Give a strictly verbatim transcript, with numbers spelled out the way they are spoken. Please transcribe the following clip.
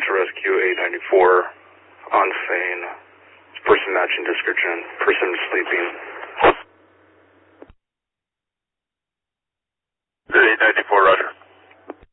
to rescue eight ninety-four on scene. Person matching description. Person sleeping.